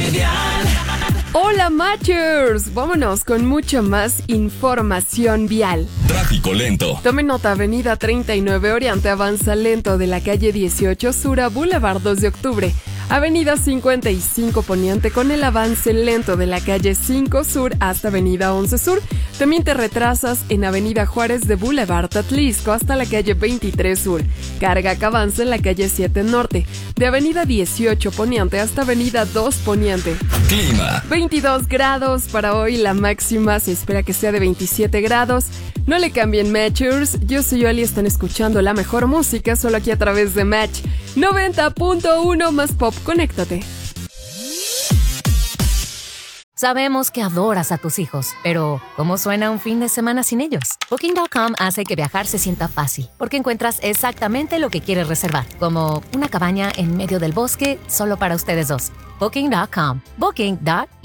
Hola Matchers, vámonos con mucha más información vial. Tráfico lento. Tome nota, avenida 39 Oriente avanza lento de la calle 18 Sur a Boulevard 2 de Octubre. Avenida 55 Poniente con el avance lento de la calle 5 Sur hasta avenida 11 Sur. También te retrasas en avenida Juárez de Boulevard Atlisco hasta la calle 23 Sur. Carga que avanza en la calle 7 Norte. De avenida 18 Poniente hasta avenida 2 Poniente. Clima. 22 grados para hoy, la máxima se espera que sea de 27 grados. No le cambien Matchers, yo soy Oli, están escuchando la mejor música solo aquí a través de Match 90.1 más pop, conéctate. Sabemos que adoras a tus hijos, pero ¿cómo suena un fin de semana sin ellos? Booking.com hace que viajar se sienta fácil, porque encuentras exactamente lo que quieres reservar, como una cabaña en medio del bosque solo para ustedes dos. Booking.com. Booking.io